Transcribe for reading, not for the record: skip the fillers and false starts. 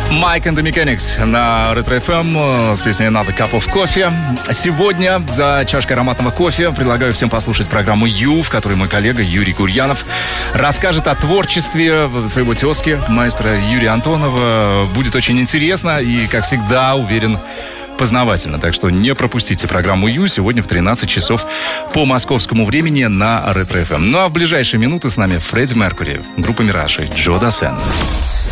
Mike and the Mechanics на Retro FM с песней Another Cup of Coffee. Сегодня за чашкой ароматного кофе предлагаю всем послушать программу «Ю», в которой мой коллега Юрий Гурьянов расскажет о творчестве своего тезки, маэстро Юрия Антонова. Будет очень интересно и, как всегда, уверен, познавательно. Так что не пропустите программу «Ю» сегодня в 13 часов по московскому времени на Retro FM. Ну а в ближайшие минуты с нами Фредди Меркьюри, группа «Мираж» и Джо Дассен.